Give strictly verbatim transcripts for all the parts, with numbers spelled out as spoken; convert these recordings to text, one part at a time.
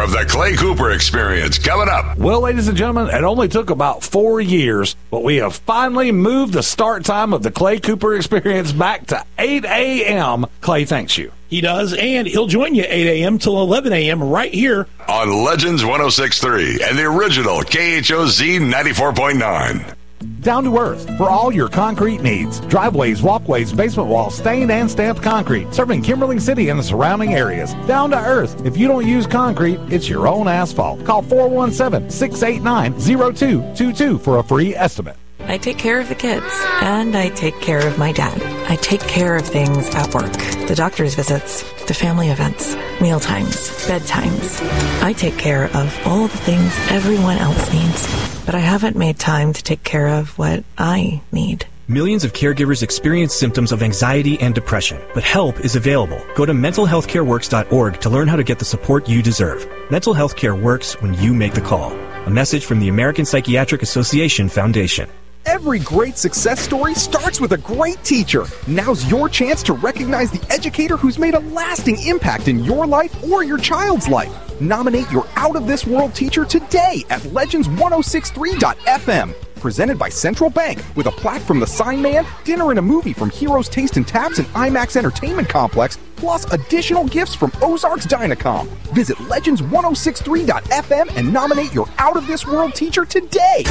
of the Clay Cooper Experience coming up. Well, ladies and gentlemen, it only took about four years, but we have finally moved the start time of the Clay Cooper Experience back to eight a.m. Clay thanks you. He does, and he'll join you eight a.m. till eleven a.m. right here on Legends one oh six point three and the original K H O Z ninety-four point nine. Down to Earth for all your concrete needs. Driveways, walkways, basement walls, stained and stamped concrete. Serving Kimberly City and the surrounding areas. Down to Earth. If you don't use concrete, it's your own asphalt. Call four one seven, six eight nine, zero two two two for a free estimate. I take care of the kids, and I take care of my dad. I take care of things at work. The doctor's visits, the family events, meal times, bedtimes. I take care of all the things everyone else needs, but I haven't made time to take care of what I need. Millions of caregivers experience symptoms of anxiety and depression, but help is available. Go to mental health care works dot org to learn how to get the support you deserve. Mental health care works when you make the call. A message from the American Psychiatric Association Foundation. Every great success story starts with a great teacher. Now's your chance to recognize the educator who's made a lasting impact in your life or your child's life. Nominate your out-of-this-world teacher today at legends one oh six three dot f m. Presented by Central Bank with a plaque from the Sign Man, dinner and a movie from Heroes Taste and Taps and IMAX Entertainment Complex, plus additional gifts from Ozarks Dynacom. Visit legends one oh six three dot f m and nominate your out-of-this-world teacher today.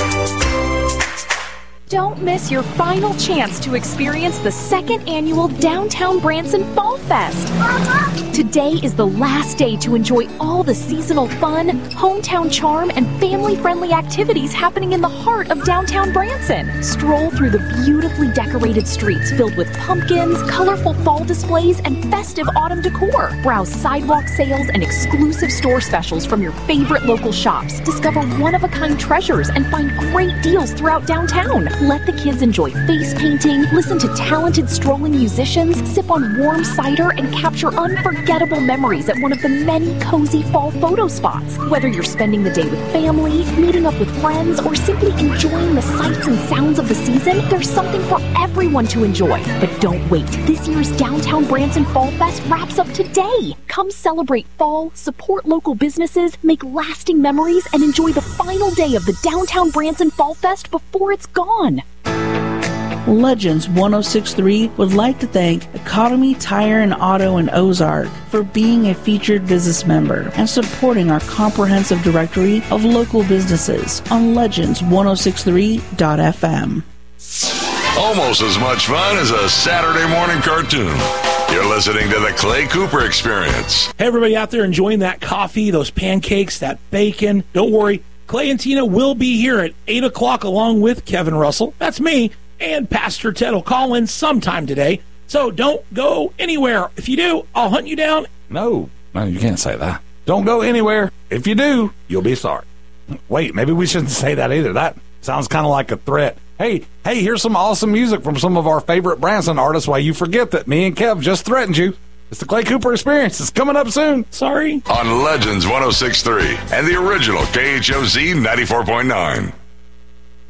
Don't miss your final chance to experience the second annual Downtown Branson Fall Fest. Today is the last day to enjoy all the seasonal fun, hometown charm, and family-friendly activities happening in the heart of downtown Branson. Stroll through the beautifully decorated streets filled with pumpkins, colorful fall displays, and festive autumn decor. Browse sidewalk sales and exclusive store specials from your favorite local shops. Discover one-of-a-kind treasures and find great deals throughout downtown. Let the kids enjoy face painting, listen to talented strolling musicians, sip on warm cider, and capture unforgettable memories at one of the many cozy fall photo spots. Whether you're spending the day with family, meeting up with friends, or simply enjoying the sights and sounds of the season, there's something for everyone to enjoy. But don't wait. This year's Downtown Branson Fall Fest wraps up today. Come celebrate fall, support local businesses, make lasting memories, and enjoy the final day of the Downtown Branson Fall Fest before it's gone. Legends one oh six point three would like to thank Economy Tire and Auto in Ozark for being a featured business member and supporting our comprehensive directory of local businesses on legends one oh six point three dot f m. Almost as much fun as a Saturday morning cartoon. You're listening to the Clay Cooper Experience. Hey, everybody out there enjoying that coffee, those pancakes, that bacon. Don't worry, Clay and Tina will be here at eight o'clock along with Kevin Russell. That's me. And Pastor Ted will call in sometime today. So don't go anywhere. If you do, I'll hunt you down. No, no, you can't say that. Don't go anywhere. If you do, you'll be sorry. Wait, maybe we shouldn't say that either. That sounds kind of like a threat. Hey, hey, here's some awesome music from some of our favorite Branson artists while you forget that me and Kev just threatened you. It's the Clay Cooper Experience. It's coming up soon. Sorry. On Legends one oh six point three and the original K H O Z ninety-four point nine.